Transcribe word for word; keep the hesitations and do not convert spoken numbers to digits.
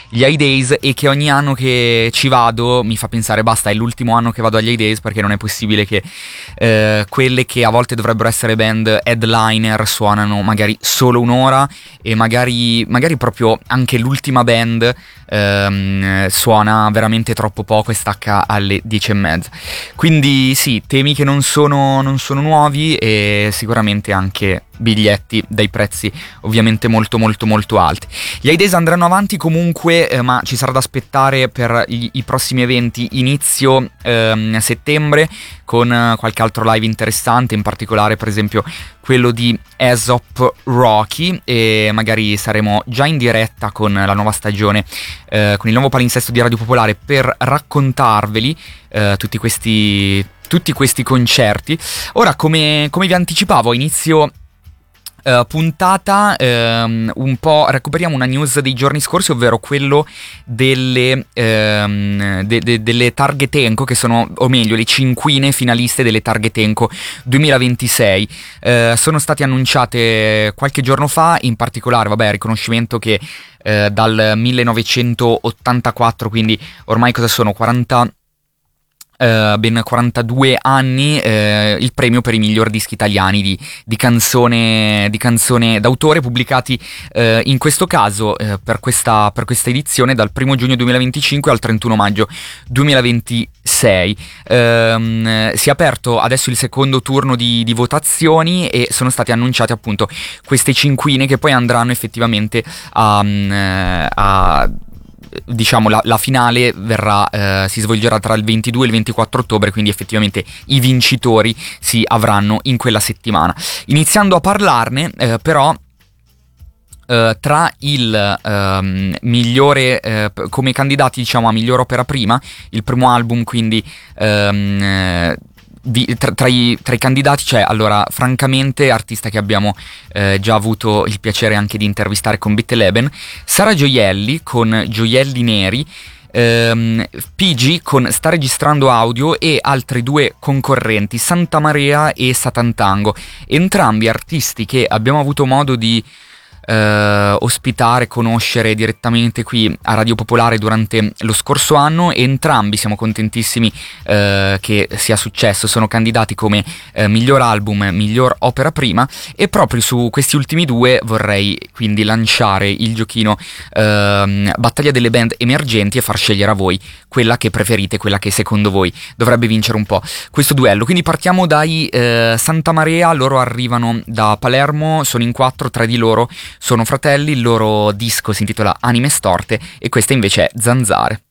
gli Hay Days, e che ogni anno che ci vado mi fa pensare basta, è l'ultimo anno che vado agli Hay Days, perché non è possibile che eh, quelle che a volte dovrebbero essere band headliner suonano magari solo un'ora, e magari, magari proprio anche l'ultima band ehm, suona veramente troppo poco e stacca alle dieci e mezza. Quindi sì, temi che non sono, non sono nuovi, e sicuramente anche biglietti dai prezzi ovviamente molto molto molto alti. Gli Hay Days andranno avanti comunque, eh, ma ci sarà da aspettare per i, i prossimi eventi inizio ehm, settembre, con eh, qualche altro live interessante, in particolare per esempio quello di Aesop Rocky, e magari saremo già in diretta con la nuova stagione, eh, con il nuovo palinsesto di Radio Popolare, per raccontarveli eh, tutti questi tutti questi concerti. Ora, come, come vi anticipavo, inizio Uh, puntata um, un po' recuperiamo una news dei giorni scorsi, ovvero quello delle, um, de- de- delle Targetenco, che sono, o meglio, le cinquine finaliste delle Targetenco duemilaventisei. Uh, sono state annunciate qualche giorno fa, in particolare, vabbè, riconoscimento che uh, dal millenovecentottantaquattro, quindi ormai cosa sono, quaranta Uh, ben quarantadue anni, uh, il premio per i miglior dischi italiani di, di canzone di canzone d'autore, pubblicati uh, in questo caso uh, per questa per questa edizione dal primo giugno duemilaventicinque al trentuno maggio duemilaventisei. Uh, si è aperto adesso il secondo turno di, di votazioni, e sono state annunciate appunto queste cinquine, che poi andranno effettivamente a, a diciamo la, la finale verrà eh, si svolgerà tra il ventidue e il ventiquattro ottobre, quindi effettivamente i vincitori si avranno in quella settimana. Iniziando a parlarne, eh, però Uh, tra il uh, migliore uh, come candidati, diciamo, a miglior opera prima, il primo album, quindi um, di, tra, tra, i, tra i candidati c'è, allora, francamente, artista che abbiamo eh, già avuto il piacere anche di intervistare con Bitteleben, Sara Gioielli con Gioielli Neri, ehm, P G con Sta registrando audio, e altri due concorrenti, Santa Maria e Satantango, entrambi artisti che abbiamo avuto modo di Uh, ospitare, conoscere direttamente qui a Radio Popolare durante lo scorso anno, e entrambi siamo contentissimi uh, che sia successo. Sono candidati come uh, miglior album, miglior opera prima, e proprio su questi ultimi due vorrei quindi lanciare il giochino uh, battaglia delle band emergenti, e far scegliere a voi quella che preferite, quella che secondo voi dovrebbe vincere un po' questo duello. Quindi partiamo dai uh, Santa Maria. Loro arrivano da Palermo, sono in quattro, tre di loro sono fratelli, il loro disco si intitola Anime Storte, e questa invece è Zanzare.